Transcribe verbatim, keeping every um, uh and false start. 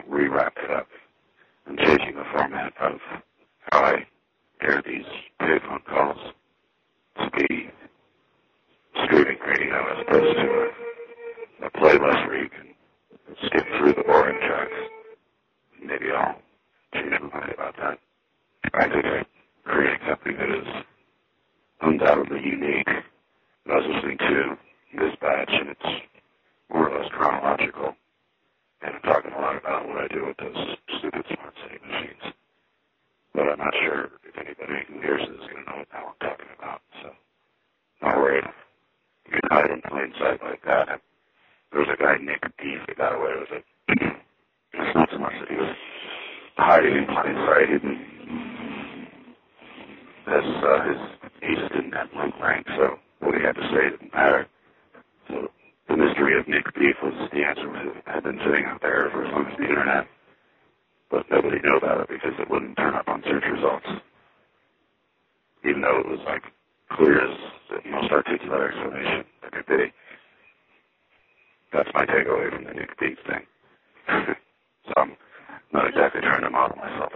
re-wrap it up. I'm changing the format of how I air these payphone calls to be streaming radio as opposed to a, a playlist where you can skip through the boring tracks. Maybe I'll change my mind about that. I think I'm creating something that is undoubtedly unique. I was listening to this batch, and it's more or less chronological. And I'm talking a lot about what I do with those stupid smart city machines. But I'm not sure if anybody who hears this is going to know what the hell I'm talking about. So, not worried. You can hide in plain sight like that. There was a guy, Nick Deef, that got away with it. It's not so much that he was hiding in plain sight. He didn't, as, uh, his, he just didn't have link rank, so what he had to say didn't matter. So, the mystery of Nick Deef was the answer had been sitting out there for as long as the internet. But nobody knew about it because it wouldn't turn up on search results. Even though it was like clear as the most articulate explanation that could be. That's my takeaway from the Nick Deef thing. So I'm not exactly trying to model myself